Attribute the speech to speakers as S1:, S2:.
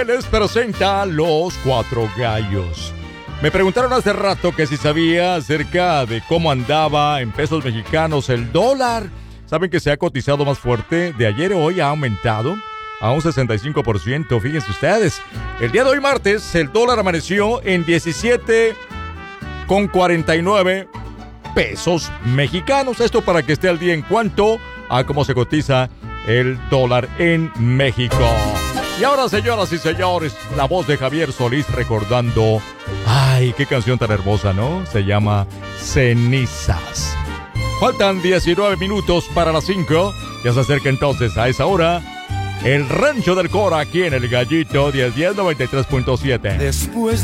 S1: Les presenta Los Cuatro Gallos. Me preguntaron hace rato que si sabía acerca de cómo andaba en pesos mexicanos el dólar. ¿Saben que se ha cotizado más fuerte? De ayer a hoy ha aumentado a un 65%. Fíjense ustedes. El día de hoy, martes, el dólar amaneció en 17,49 pesos mexicanos. Esto para que esté al día en cuanto a cómo se cotiza el dólar en México. Y ahora, señoras y señores, la voz de Javier Solís recordando... ¡Ay, qué canción tan hermosa!, ¿no? Se llama Cenizas. Faltan 19 minutos para las 5. Ya se acerca entonces a esa hora el Rancho del Cora aquí en El Gallito 1093.7.
S2: Después